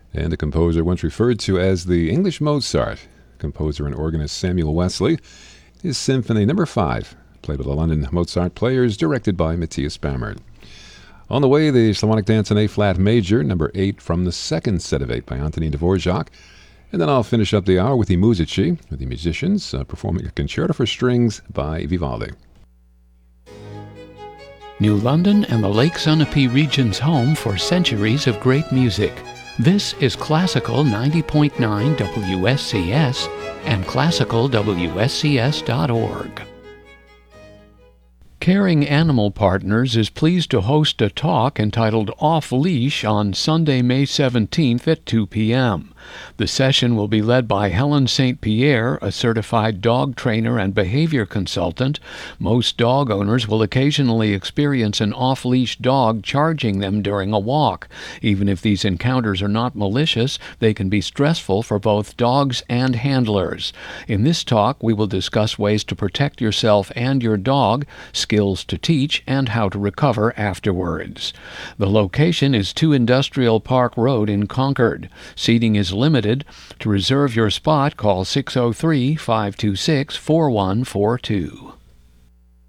And the composer once referred to as the English Mozart. Composer and organist Samuel Wesley. His Symphony No. 5, played by the London Mozart Players, directed by Matthias Bammert. On the way, the Slavonic Dance in A-flat major, No. 8 from the second set of 8 by Antonin Dvorak. And then I'll finish up the hour with the Musici, with the musicians performing a concerto for strings by Vivaldi. New London and the Lake Sunapee region's home for centuries of great music. This is Classical 90.9 WSCS and classicalwscs.org. Caring Animal Partners is pleased to host a talk entitled Off Leash on Sunday, May 17th at 2 p.m. The session will be led by Helen St. Pierre, a certified dog trainer and behavior consultant. Most dog owners will occasionally experience an off-leash dog charging them during a walk. Even if these encounters are not malicious, they can be stressful for both dogs and handlers. In this talk, we will discuss ways to protect yourself and your dog, skills to teach, and how to recover afterwards. The location is 2 Industrial Park Road in Concord. Seating is limited. To reserve your spot, call 603-526-4142.